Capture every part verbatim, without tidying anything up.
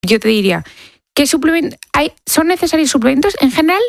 yo te diría, ¿qué suplemento hay? ¿Son necesarios suplementos? En general,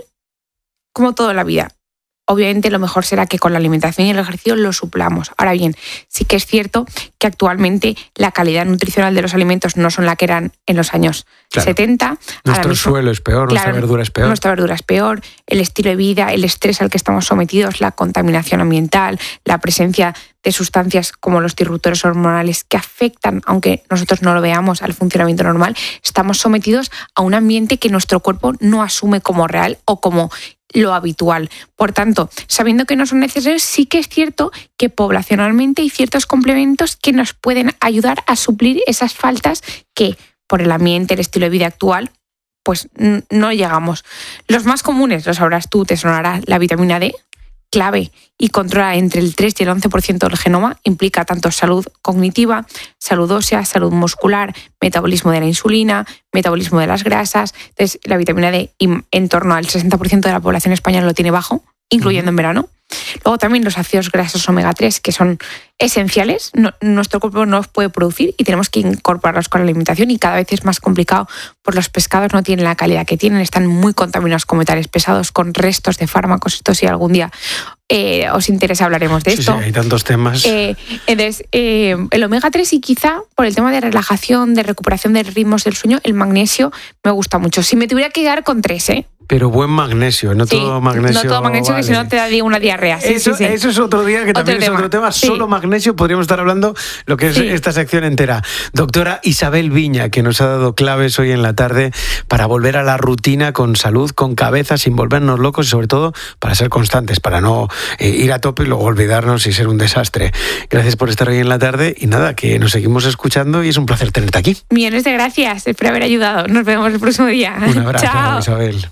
como toda la vida. Obviamente lo mejor será que con la alimentación y el ejercicio lo suplamos. Ahora bien, sí que es cierto que actualmente la calidad nutricional de los alimentos no son la que eran en los años claro. setenta. Nuestro mismo, suelo es peor, claro, nuestra verdura es peor. Nuestra verdura es peor, el estilo de vida, el estrés al que estamos sometidos, la contaminación ambiental, la presencia de sustancias como los disruptores hormonales que afectan, aunque nosotros no lo veamos, al funcionamiento normal. Estamos sometidos a un ambiente que nuestro cuerpo no asume como real o como lo habitual. Por tanto, sabiendo que no son necesarios, sí que es cierto que poblacionalmente hay ciertos complementos que nos pueden ayudar a suplir esas faltas que por el ambiente, el estilo de vida actual, pues no llegamos. Los más comunes, lo sabrás tú, te sonará la vitamina D, clave y controla entre el tres y el once por ciento del genoma, implica tanto salud cognitiva, salud ósea, salud muscular, metabolismo de la insulina, metabolismo de las grasas. Entonces, la vitamina D en torno al sesenta por ciento de la población española lo tiene bajo, incluyendo en verano. Luego también los ácidos grasos omega tres, que son esenciales, no, nuestro cuerpo no los puede producir y tenemos que incorporarlos con la alimentación, y cada vez es más complicado, porque los pescados no tienen la calidad que tienen, están muy contaminados con metales pesados, con restos de fármacos. Esto, si algún día eh, os interesa, hablaremos de esto. Sí, sí, hay tantos temas. Eh, entonces, eh, el omega tres, y quizá por el tema de relajación, de recuperación de ritmos del sueño, el magnesio me gusta mucho. Si me tuviera que quedar con tres, ¿eh? Pero buen magnesio, no sí, todo magnesio. No todo magnesio, vale. Que si no te da una diarrea. Sí, eso, sí, sí. eso es otro día, que otro también tema. es otro tema. Sí. Solo magnesio, podríamos estar hablando lo que es sí. esta sección entera. Doctora Isabel Viña, que nos ha dado claves hoy en la tarde para volver a la rutina con salud, con cabeza, sin volvernos locos, y sobre todo para ser constantes, para no eh, ir a tope y luego olvidarnos y ser un desastre. Gracias por estar hoy en la tarde y nada, que nos seguimos escuchando y es un placer tenerte aquí. Millones de gracias, espero haber ayudado. Nos vemos el próximo día. Un abrazo, Chao. Isabel.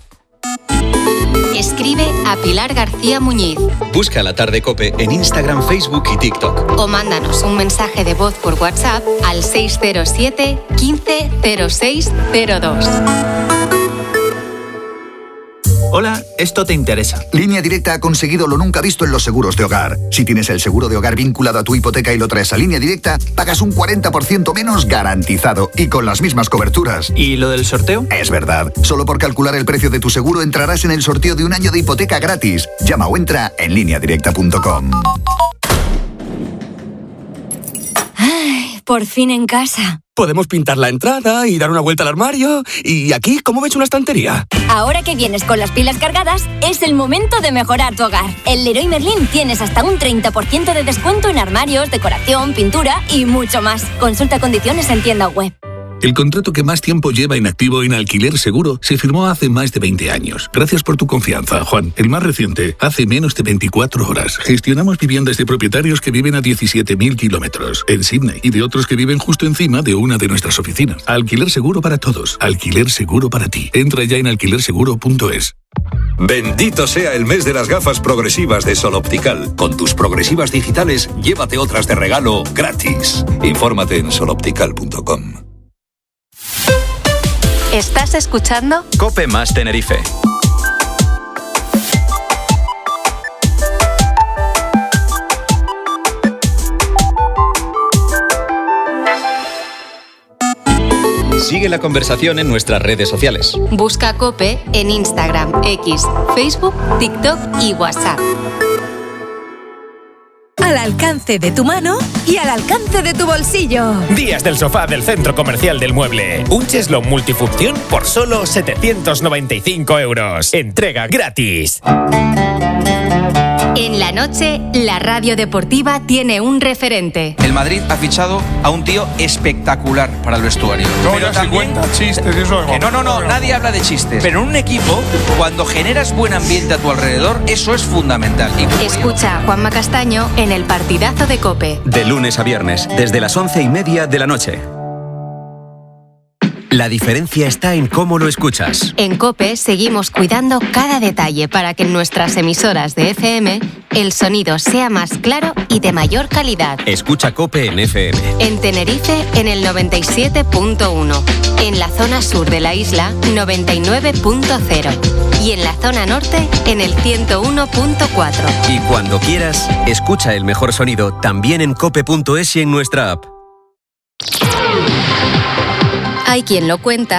Escribe a Pilar García Muñiz. Busca La Tarde COPE en Instagram, Facebook y TikTok. O mándanos un mensaje de voz por WhatsApp al seis cero siete, quince, cero seis cero dos. Hola, esto te interesa. Línea Directa ha conseguido lo nunca visto en los seguros de hogar. Si tienes el seguro de hogar vinculado a tu hipoteca y lo traes a Línea Directa, pagas un cuarenta por ciento menos garantizado y con las mismas coberturas. ¿Y lo del sorteo? Es verdad. Solo por calcular el precio de tu seguro entrarás en el sorteo de un año de hipoteca gratis. Llama o entra en línea directa punto com. Ay, por fin en casa. Podemos pintar la entrada y dar una vuelta al armario. ¿Y aquí cómo ves una estantería? Ahora que vienes con las pilas cargadas, es el momento de mejorar tu hogar. En Leroy Merlin tienes hasta un treinta por ciento de descuento en armarios, decoración, pintura y mucho más. Consulta condiciones en tienda web. El contrato que más tiempo lleva inactivo en Alquiler Seguro se firmó hace más de veinte años. Gracias por tu confianza, Juan. El más reciente, hace menos de veinticuatro horas. Gestionamos viviendas de propietarios que viven a diecisiete mil kilómetros en Sydney y de otros que viven justo encima de una de nuestras oficinas. Alquiler Seguro para todos. Alquiler Seguro para ti. Entra ya en alquiler seguro punto es. Bendito sea el mes de las gafas progresivas de Sol Optical. Con tus progresivas digitales, llévate otras de regalo gratis. Infórmate en sol optical punto com. ¿Estás escuchando? COPE más Tenerife. Sigue la conversación en nuestras redes sociales. Busca COPE en Instagram, X, Facebook, TikTok y WhatsApp. Al alcance de tu mano y al alcance de tu bolsillo. Días del sofá del Centro Comercial del Mueble. Un cheslón multifunción por solo setecientos noventa y cinco euros. Entrega gratis. En la noche, la radio deportiva tiene un referente. El Madrid ha fichado a un tío espectacular para el vestuario. No, pero ya también, se cuenta chistes, eso es que no, no, no, nadie habla de chistes. Pero en un equipo, cuando generas buen ambiente a tu alrededor, eso es fundamental. Y... Escucha a Juanma Castaño en el partidazo de COPE. De lunes a viernes, desde las once y media de la noche. La diferencia está en cómo lo escuchas. En COPE seguimos cuidando cada detalle para que en nuestras emisoras de F M el sonido sea más claro y de mayor calidad. Escucha COPE en F M. En Tenerife en el noventa y siete punto uno. En la zona sur de la isla noventa y nueve punto cero. Y en la zona norte en el ciento uno punto cuatro. Y cuando quieras, escucha el mejor sonido también en cope punto es y en nuestra app. Hay quien lo cuenta